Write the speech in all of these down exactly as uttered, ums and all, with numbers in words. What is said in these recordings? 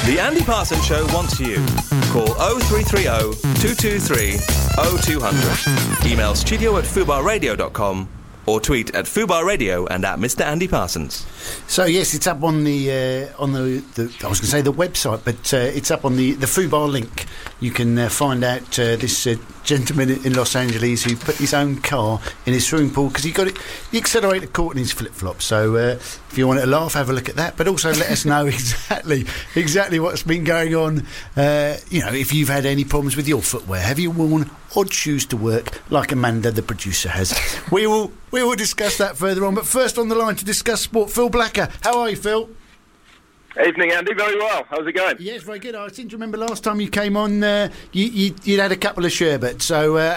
The Andy Parsons Show wants you. Call oh three three oh, two two three, oh two hundred. Email studio at fubar radio dot com or tweet at Fubar Radio and at Mister Andy Parsons. So yes, it's up on the uh, on the, the I was going to say the website, but uh, it's up on the the Fubar link. You can uh, find out uh, this uh, gentleman in Los Angeles who put his own car in his swimming pool because he got it, the accelerator caught in his flip flop. So uh, if you want to laugh, have a look at that. But also let us know exactly exactly what's been going on. Uh, you know, if you've had any problems with your footwear, have you worn odd shoes to work like Amanda, the producer, has? We will we will discuss that further on. But first on the line to discuss sport, Phil Blacker. How are you, Phil? Evening, Andy. Very well. How's it going? Yes, very good. I seem to remember last time you came on, uh, you, you, you'd had a couple of sherbets. So uh,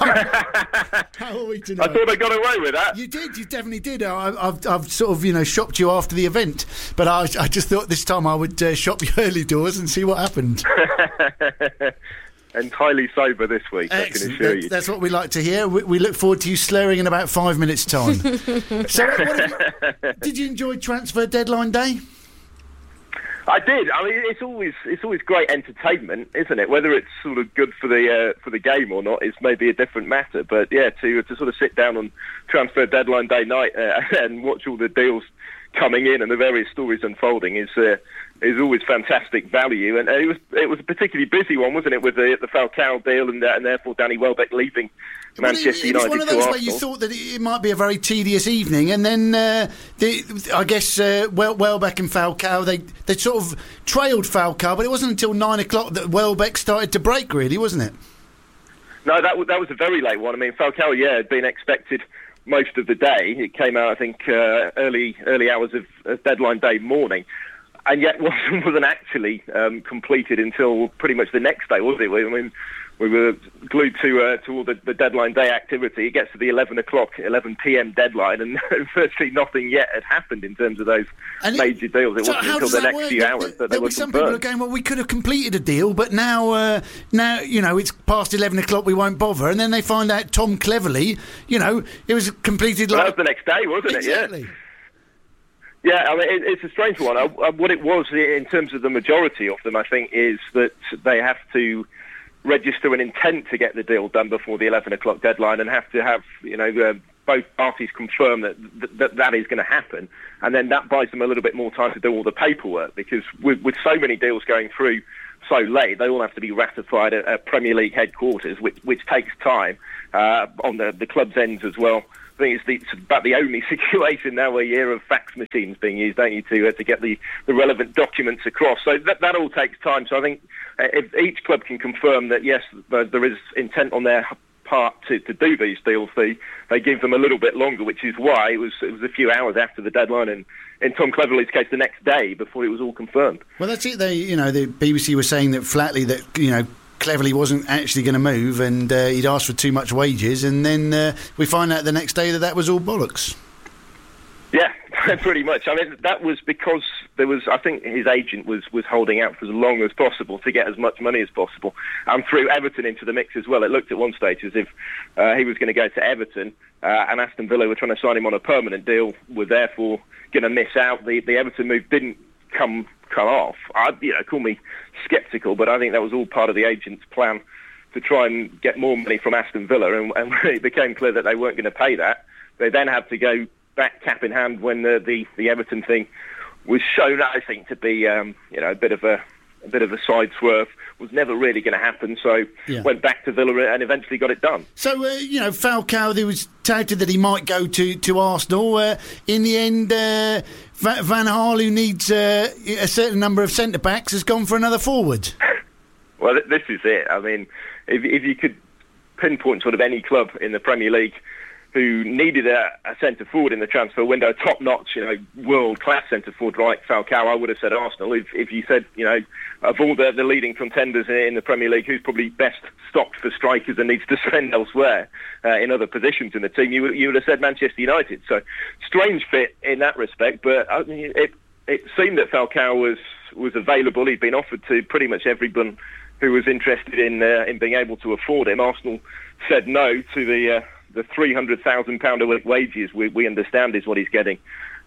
how are we tonight? I thought I got away with that. You did. You definitely did. I, I've, I've sort of, you know, shopped you after the event, but I, I just thought this time I would uh, shop you early doors and see what happened. Entirely sober this week, Excellent. I can assure that, you. That's what we like to hear. We, we look forward to you slurring in about five minutes' time. So, what have you, did you enjoy transfer deadline day? I did. I mean, it's always it's always great entertainment, isn't it? Whether it's sort of good for the uh, for the game or not is maybe a different matter. But yeah, to to sort of sit down on transfer deadline day night uh, and watch all the deals coming in and the various stories unfolding is uh, is always fantastic value. And uh, it was it was a particularly busy one, wasn't it, with the the Falcao deal and uh, and therefore Danny Welbeck leaving Manchester United. It was one of those where you thought that it might be a very tedious evening, and then uh, the, I guess uh, well, Welbeck and Falcao they they sort of trailed Falcao, but it wasn't until nine o'clock that Welbeck started to break, really, wasn't it? No, that that was a very late one. I mean, Falcao, yeah, had been expected most of the day. It came out, I think, uh, early early hours of, of deadline day morning, and yet wasn't wasn't actually um, completed until pretty much the next day, was it? I mean, we were glued to uh, to all the, the deadline day activity. It gets to the eleven o'clock, eleven p.m. deadline, and virtually nothing yet had happened in terms of those and major it, deals. It so wasn't until the next work? few hours there, that they were some confirmed. People are going, well, we could have completed a deal, but now, uh, now you know, it's past eleven o'clock, we won't bother. And then they find out Tom Cleverley, you know, it was completed well, like... That was the next day, wasn't exactly. it? Yeah. Yeah, I mean, it, it's a strange one. I, I, what it was, in terms of the majority of them, I think, is that they have to register an intent to get the deal done before the eleven o'clock deadline and have to have, you know, uh, both parties confirm that, that that is going to happen. And then that buys them a little bit more time to do all the paperwork, because with, with so many deals going through so late, they all have to be ratified at, at Premier League headquarters, which, which takes time uh, on the, the club's ends as well. I think it's, the, it's about the only situation now where you hear of fax machines being used, don't you, to uh, to get the, the relevant documents across. So that that all takes time. So I think uh, if each club can confirm that, yes, uh, there is intent on their part to, to do these deals, they, they give them a little bit longer, which is why it was it was a few hours after the deadline, and in Tom Cleverley's case, the next day before it was all confirmed. Well, that's it. They, you know, the B B C was saying that flatly that, you know, Cleverley wasn't actually going to move, and uh, he'd asked for too much wages, and then uh, we find out the next day that that was all bollocks. Yeah, pretty much. I mean, that was because there was, I think his agent was, was holding out for as long as possible to get as much money as possible, and threw Everton into the mix as well. It looked at one stage as if uh, he was going to go to Everton, uh, and Aston Villa were trying to sign him on a permanent deal, were therefore going to miss out. The, the Everton move didn't come come off. I, you know, call me sceptical, but I think that was all part of the agent's plan to try and get more money from Aston Villa, and, and when it became clear that they weren't going to pay that, they then had to go back cap in hand when the, the, the Everton thing was shown, I think, to be um, you know a bit of a a bit of a side swerve, was never really going to happen, so yeah. went back to Villa and eventually got it done. So, uh, you know, Falcao, there was touted that he might go to, to Arsenal. Uh, in the end, uh, Van Gaal, who needs uh, a certain number of centre-backs, has gone for another forward. Well, this is it. I mean, if, if you could pinpoint sort of any club in the Premier League who needed a, a centre-forward in the transfer window, a top-notch, you know, world-class centre-forward like Falcao, I would have said Arsenal. If, if you said, you know, of all the, the leading contenders in the Premier League, who's probably best stocked for strikers and needs to spend elsewhere uh, in other positions in the team, you, you would have said Manchester United. So, strange fit in that respect, but I mean, it, it seemed that Falcao was, was available. He'd been offered to pretty much everyone who was interested in uh, in being able to afford him. Arsenal said no to the... Uh, the three hundred thousand pounds a week wages we, we understand is what he's getting.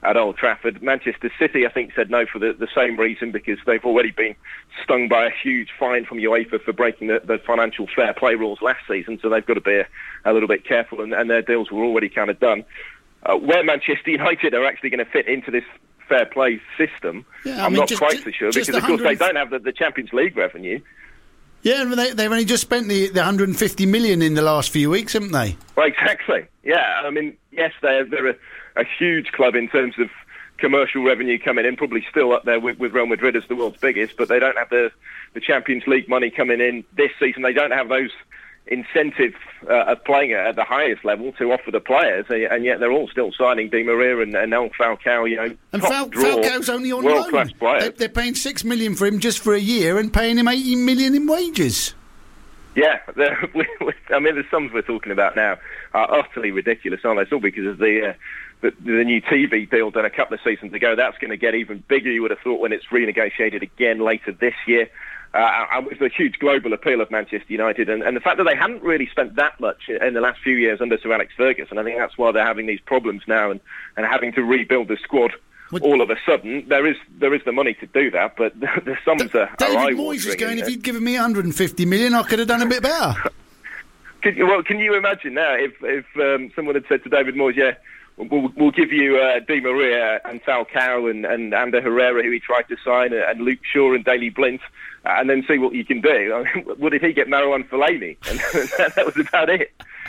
at Old Trafford. Manchester City, I think, said no for the, the same reason, because they've already been stung by a huge fine from UEFA for breaking the, the financial fair play rules last season, so they've got to be a, a little bit careful, and, and their deals were already kind of done. Uh, where Manchester United are actually going to fit into this fair play system, yeah, I'm mean, not just, quite just, so sure, because the of course one hundred they don't have the, the Champions League revenue. Yeah, and they, they've only just spent the, the one hundred fifty million in the last few weeks, haven't they? Well, exactly. Yeah, I mean, yes, they're, they're a, a huge club in terms of commercial revenue coming in, probably still up there with, with Real Madrid as the world's biggest, but they don't have the, the Champions League money coming in this season. They don't have those incentive uh, of playing at the highest level to offer the players, and yet they're all still signing Di Maria and, and El Falcao, you know, and top Fal- draw, Falcao's only on world-class loan. players. They're, they're paying six million for him just for a year and paying him eighteen million in wages. Yeah, we, we, I mean, the sums we're talking about now are utterly ridiculous, aren't they? It's all because of the, uh, the the new T V deal done a couple of seasons ago. That's going to get even bigger, you would have thought, when it's renegotiated again later this year. Uh, and it's a huge global appeal of Manchester United, and, and the fact that they haven't really spent that much in the last few years under Sir Alex Ferguson, I think that's why they're having these problems now and, and having to rebuild the squad What? all of a sudden. There is there is the money to do that, but the, the sums D- are, are David eye-watering. Moyes is going, if he'd given me one hundred fifty million, I could have done a bit better. Can, well, can you imagine now if, if um, someone had said to David Moyes, yeah, We'll, we'll give you uh, Di Maria and Falcao and, and Ander Herrera, who he tried to sign, and Luke Shaw and Daley Blind, uh, and then see what you can do. I mean, what did he get? Marouane Fellaini, and that was about it.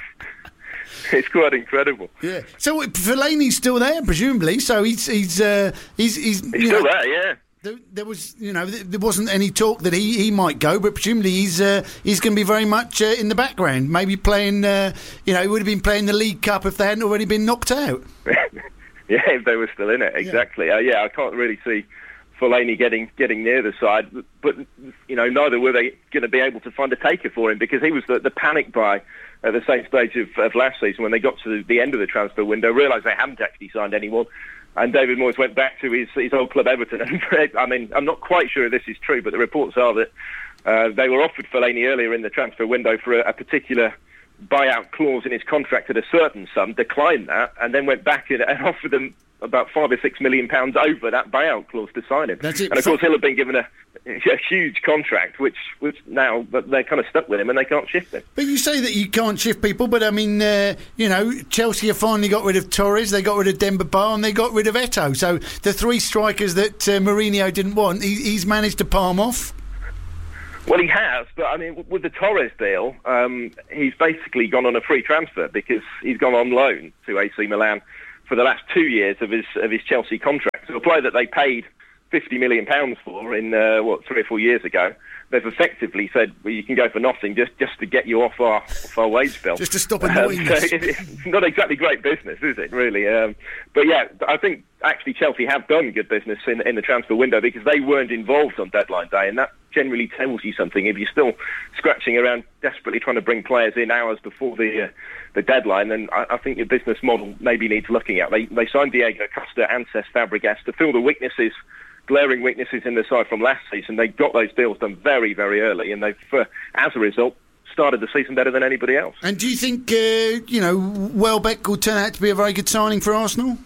It's quite incredible. Yeah. So Fellaini's still there, presumably. So he's he's uh, he's he's, he's you still know, there, yeah. There, there was, you know, there wasn't any talk that he, he might go, but presumably he's uh, he's going to be very much uh, in the background. Maybe playing, uh, you know, he would have been playing the League Cup if they hadn't already been knocked out. Yeah, if they were still in it, exactly. Yeah, uh, yeah I can't really see Fellaini getting getting near the side, but, but you know, neither were they going to be able to find a taker for him, because he was the, the panic buy at the same stage of, of last season when they got to the, the end of the transfer window, realised they hadn't actually signed anyone. And David Moyes went back to his, his old club, Everton. And I mean, I'm not quite sure if this is true, but the reports are that uh, they were offered Fellaini earlier in the transfer window for a, a particular buyout clause in his contract at a certain sum, declined that, and then went back and, and offered them about five or six million pounds over that buyout clause to sign him. That's it. And of course, he'll have been given a, a huge contract, which, which now they're kind of stuck with him and they can't shift him. But you say that you can't shift people, but I mean, uh, you know, Chelsea have finally got rid of Torres, they got rid of Demba Ba, and they got rid of Eto'o. So the three strikers that uh, Mourinho didn't want, he, he's managed to palm off. Well, he has, but I mean, with the Torres deal, um, he's basically gone on a free transfer because he's gone on loan to A C Milan for the last two years of his of his Chelsea contract. So a player that they paid fifty million pounds for in, uh, what, three or four years ago, they've effectively said, well, you can go for nothing just, just to get you off our, off our wage bill. Just to stop annoying um, so us. it, it's not exactly great business, is it, really? Um, but yeah, I think actually Chelsea have done good business in, in the transfer window because they weren't involved on deadline day, and that generally tells you something. If you're still scratching around desperately trying to bring players in hours before the uh, the deadline, then I, I think your business model maybe needs looking at. They, they signed Diego Costa and Cesc Fabregas to fill the weaknesses, glaring weaknesses in the side from last season. They got those deals done very, very early, and they've, uh, as a result, started the season better than anybody else. And do you think, uh, you know, Welbeck will turn out to be a very good signing for Arsenal?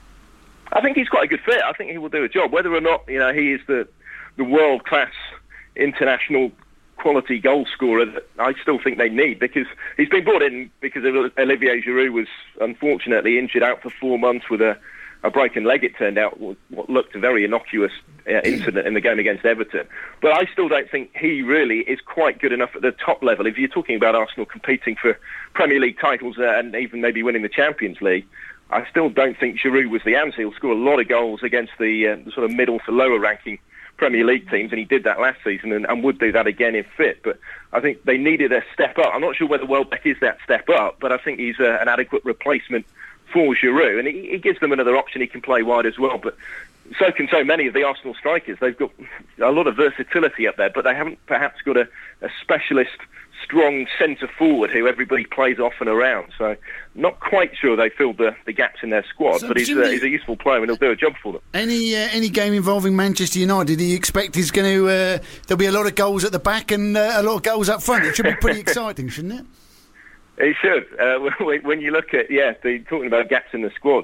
I think he's quite a good fit. I think he will do a job. Whether or not, you know, he is the the world-class international quality goal scorer that I still think they need, because he's been brought in because Olivier Giroud was unfortunately injured out for four months with a, a broken leg. It turned out what looked a very innocuous uh, incident in the game against Everton. But I still don't think he really is quite good enough at the top level. If you're talking about Arsenal competing for Premier League titles uh, and even maybe winning the Champions League, I still don't think Giroud was the answer. He'll score a lot of goals against the, uh, the sort of middle to lower ranking Premier League teams, and he did that last season and, and would do that again if fit. But I think they needed a step up. I'm not sure whether Welbeck is that step up, but I think he's a, an adequate replacement for Giroud, and he, he gives them another option. He can play wide as well, but so can so many of the Arsenal strikers. They've got a lot of versatility up there, but they haven't perhaps got a, a specialist strong centre forward who everybody plays off and around. So not quite sure they filled the, the gaps in their squad, so but he's, uh, he's a useful player and he'll do a job for them. Any uh, any game involving Manchester United, do you expect he's going to uh, there'll be a lot of goals at the back and uh, a lot of goals up front? It should be pretty exciting, shouldn't it? It should. Uh, when you look at, yeah, the, talking about gaps in the squad,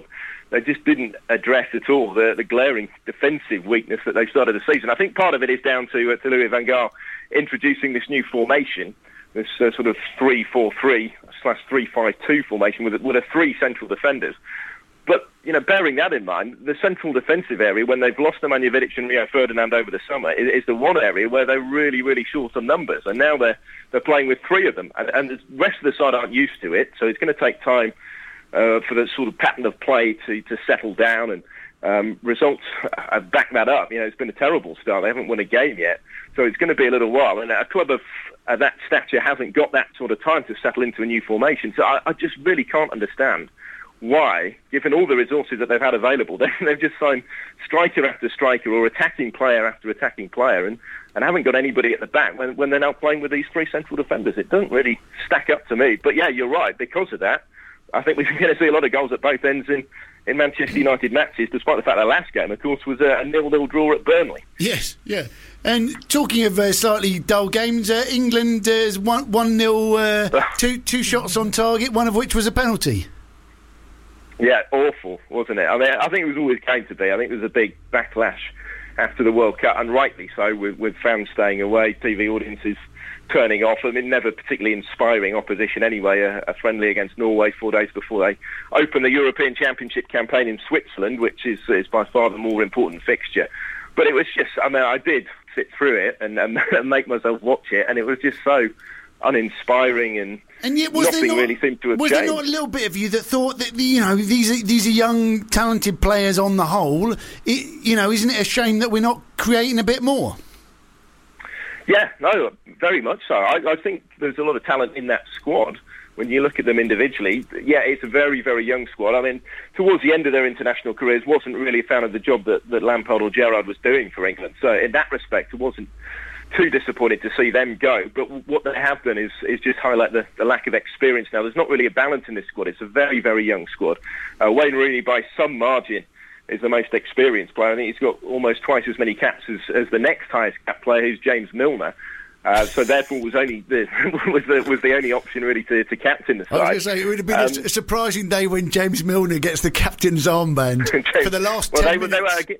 they just didn't address at all the, the glaring defensive weakness that they started the season. I think part of it is down to, uh, to Louis van Gaal introducing this new formation, this uh, sort of three four three slash three five two formation with, with a three central defenders. But, you know, bearing that in mind, the central defensive area, when they've lost Nemanja Vidic and Rio Ferdinand over the summer, is, is the one area where they're really, really short on numbers. And now they're they're playing with three of them. And, and the rest of the side aren't used to it, so it's going to take time uh, for the sort of pattern of play to, to settle down. And um, results have backed that up. You know, it's been a terrible start. They haven't won a game yet. So it's going to be a little while. And a club of uh, that stature hasn't got that sort of time to settle into a new formation. So I, I just really can't understand why, given all the resources that they've had available, they, they've just signed striker after striker or attacking player after attacking player and, and haven't got anybody at the back when, when they're now playing with these three central defenders. It doesn't really stack up to me. But yeah, you're right. Because of that, I think we're going to see a lot of goals at both ends in, in Manchester United matches, despite the fact that last game, of course, was a, a nil-nil draw at Burnley. Yes, yeah. And talking of uh, slightly dull games, uh, England has won one nil, uh, two, two shots on target, one of which was a penalty. Yeah, awful, wasn't it? I mean, I think it was always going to be. I think there was a big backlash after the World Cup, and rightly so, with, with fans staying away, T V audiences turning off. I mean, never particularly inspiring opposition anyway, a, a friendly against Norway four days before they open the European Championship campaign in Switzerland, which is, is by far the more important fixture. But it was just, I mean, I did sit through it and, and make myself watch it, and it was just so uninspiring, and, and yet was nothing not, really seemed to have was changed. Was there not a little bit of you that thought that, you know, these are, these are young, talented players on the whole? It, you know, isn't it a shame that we're not creating a bit more? Yeah, no, very much so. I, I think there's a lot of talent in that squad. When you look at them individually, yeah, it's a very, very young squad. I mean, towards the end of their international careers, wasn't really a fan of the job that, that Lampard or Gerrard was doing for England. So in that respect, it wasn't too disappointed to see them go. But what they have done is, is just highlight the, the lack of experience now. There's not really a balance in this squad. It's a very, very young squad. Uh, Wayne Rooney, by some margin, is the most experienced player. I think he's got almost twice as many caps as, as the next highest cap player, who's James Milner. Uh, so therefore, was only the, was the was the only option really to, to captain the side. I was going to say it would have been um, a surprising day when James Milner gets the captain's armband James, for the last well, ten they, minutes. They were,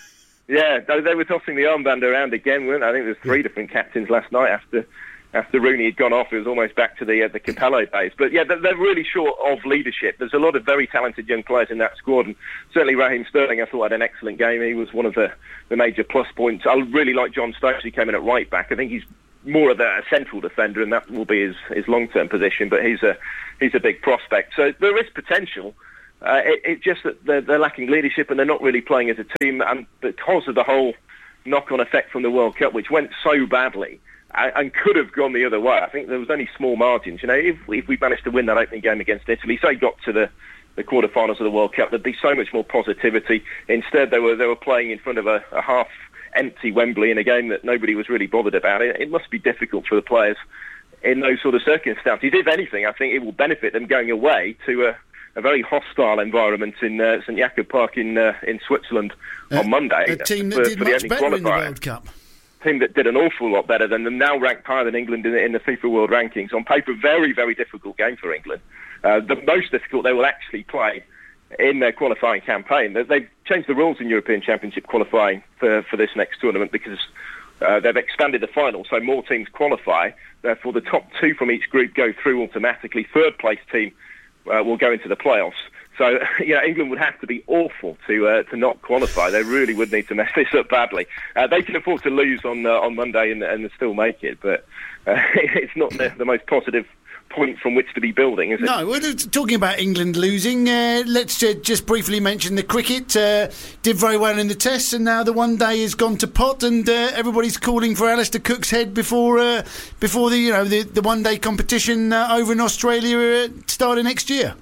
yeah, they, they were tossing the armband around again, weren't they? I think there's three yeah. different captains last night after after Rooney had gone off. It was almost back to the uh, the Capello days. But yeah, they're, they're really short of leadership. There's a lot of very talented young players in that squad, and certainly Raheem Sterling, I thought, had an excellent game. He was one of the, the major plus points. I really like John Stokes, who came in at right back. I think he's more of a central defender, and that will be his, his long-term position, but he's a he's a big prospect. So there is potential. Uh, it, it's just that they're, they're lacking leadership, and they're not really playing as a team, and because of the whole knock-on effect from the World Cup, which went so badly and, and could have gone the other way. I think there was only small margins. You know, if, if we managed to win that opening game against Italy, say got to the the quarterfinals of the World Cup, there'd be so much more positivity. Instead, they were they were playing in front of a, a half empty Wembley in a game that nobody was really bothered about. It, it must be difficult for the players in those sort of circumstances. If anything, I think it will benefit them going away to a, a very hostile environment in uh, St Jakob Park in uh, in Switzerland uh, on Monday. A team that for, did for much the better qualifier. in the World Cup. Team that did an awful lot better than them, now ranked higher than England in the, in the FIFA World Rankings. On paper, very, very difficult game for England. Uh, the most difficult they will actually play in their qualifying campaign. They've changed the rules in European Championship qualifying for, for this next tournament because uh, they've expanded the final, so more teams qualify. Therefore, the top two from each group go through automatically. Third place team uh, will go into the playoffs. So, yeah, England would have to be awful to uh, to not qualify. They really would need to mess this up badly. Uh, they can afford to lose on uh, on Monday and, and still make it, but uh, it's not the, the most positive point from which to be building, is it? No, we're talking about England losing. Uh, let's uh, just briefly mention the cricket. Uh, did very well in the tests, and now the one day has gone to pot, and uh, everybody's calling for Alistair Cook's head before uh, before the you know the, the one day competition uh, over in Australia uh, starting next year.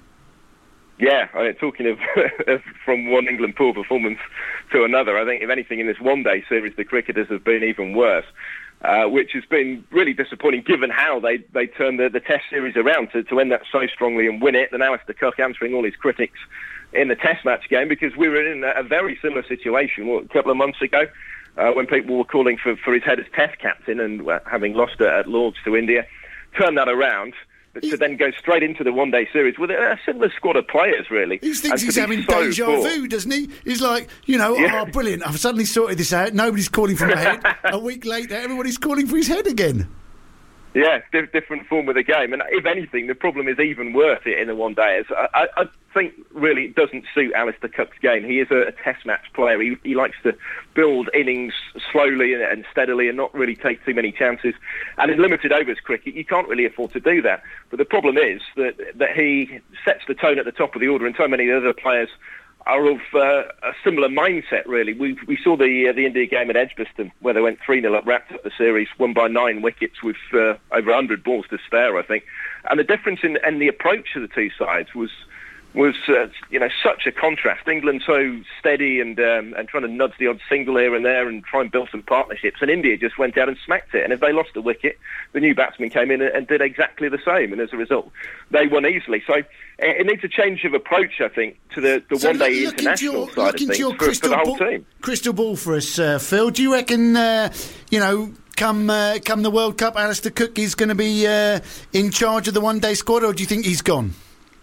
Yeah, I mean, talking of from one England poor performance to another, I think if anything in this one-day series, the cricketers have been even worse, uh, which has been really disappointing given how they, they turned the, the Test series around to, to end that so strongly and win it. And Alistair Cook answering all his critics in the Test match game, because we were in a, a very similar situation what, a couple of months ago uh, when people were calling for, for his head as Test captain and uh, having lost it at Lords to India, turned that around. But to then go straight into the one-day series with a similar squad of players, really. He thinks he's having so deja poor. vu, doesn't he? He's like, you know, Yeah. oh, brilliant, I've suddenly sorted this out. Nobody's calling for my head. A week later, everybody's calling for his head again. Yeah, di- different form of the game. And if anything, the problem is even worse in the one-dayers. I, I, I think, really, it doesn't suit Alistair Cook's game. He is a, a test match player. He, he likes to build innings slowly and, and steadily and not really take too many chances. And in limited overs cricket, you can't really afford to do that. But the problem is that, that he sets the tone at the top of the order, and so many other players are of uh, a similar mindset, really. We we saw the uh, the India game at Edgbaston, where they went three nil up, wrapped up the series, won by nine wickets with uh, over one hundred balls to spare, I think. And the difference in, in the approach of the two sides was was uh, you know such a contrast. England so steady and um, and trying to nudge the odd single here and there and try and build some partnerships, and India just went out and smacked it. And if they lost a wicket, the new batsman came in and, and did exactly the same, and as a result, they won easily. So it, it needs a change of approach, I think, to the, the So one-day look, look international into your, side look of into things your for, for crystal the whole ball, team. crystal ball for us, uh, Phil. Do you reckon, uh, you know, come uh, come the World Cup, Alistair Cook is going to be uh, in charge of the one-day squad, or do you think he's gone?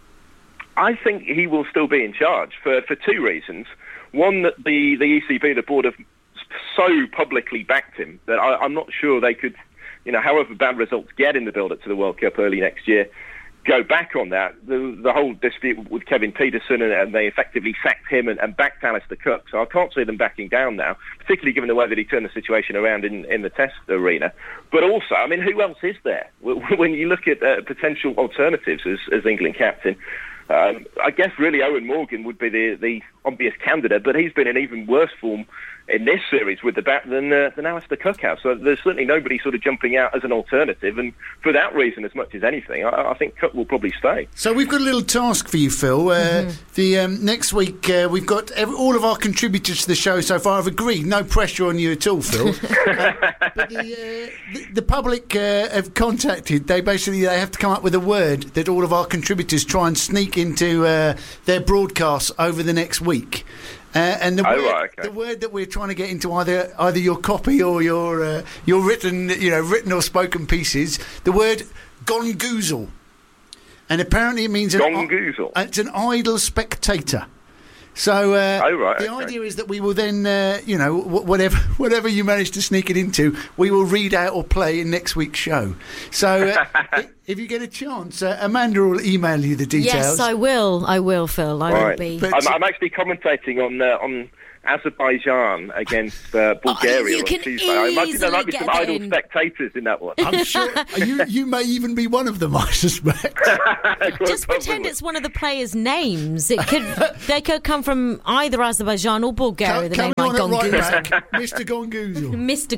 I think he will still be in charge for, for two reasons. One, that the, the E C B, the board, have so publicly backed him that I, I'm not sure they could, you know, however bad results get in the build-up to the World Cup early next year, go back on that. The, the whole dispute with Kevin Peterson, and, and they effectively sacked him and, and backed Alistair Cook. So I can't see them backing down now, particularly given the way that he turned the situation around in, in the Test arena. But also, I mean, who else is there? When you look at uh, potential alternatives as, as England captain, Um, I guess really Owen Morgan would be the, the obvious candidate, but he's been in even worse form in this series with the bat than uh, than Alistair Cook has. So there's certainly nobody sort of jumping out as an alternative, and for that reason, as much as anything, I, I think Cook will probably stay. So we've got a little task for you, Phil. Uh, mm-hmm. The um, next week uh, we've got every, all of our contributors to the show so far have agreed. No pressure on you at all, Phil. uh, but the, uh, the, the public uh, have contacted. They basically they have to come up with a word that all of our contributors try and sneak into uh, their broadcasts over the next week. Uh, and the, oh, word, right, okay. the word that we're trying to get into either either your copy or your uh, your written, you know, written or spoken pieces, the word gongoozle, and apparently it means an, gongoozle. uh, it's an idle spectator. So uh, oh, right, the okay. idea is that we will then, uh, you know, wh- whatever whatever you manage to sneak it into, we will read out or play in next week's show. So uh, if you get a chance, uh, Amanda will email you the details. Yes, I will. I will, Phil. I right. will be. I'm, I'm actually commentating on uh, on Azerbaijan against uh, Bulgaria you on can Tuesday. I imagine there might be easily some get idle in. spectators in that one. I'm sure you, you may even be one of them, I suspect. Just pretend it's one of the players' names. It could. They could come from either Azerbaijan or Bulgaria. Come, the coming name like on at right Gongoozle. back, Mister Gongoozle. Mister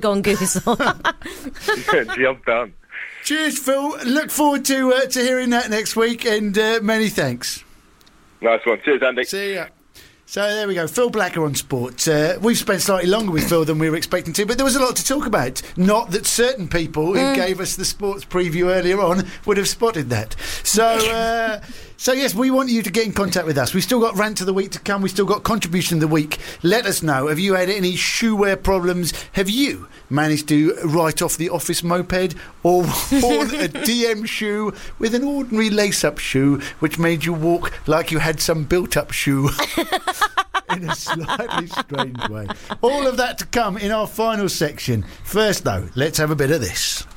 Gongoozle. Job done. Cheers, Phil. Look forward to uh, to hearing that next week, and uh, many thanks. Nice one. Cheers, Andy. See ya. So there we go, Phil Blacker on sport. Uh, we've spent slightly longer with Phil than we were expecting to, but there was a lot to talk about. Not that certain people who Mm. gave us the sports preview earlier on would have spotted that. So, uh, so yes, we want you to get in contact with us. We've still got rant of the week to come. We've still got contribution of the week. Let us know. Have you had any shoe wear problems? Have you managed to write off the office moped, or worn a D M shoe with an ordinary lace-up shoe which made you walk like you had some built-up shoe? In a slightly strange way. All of that to come in our final section. First, though, let's have a bit of this.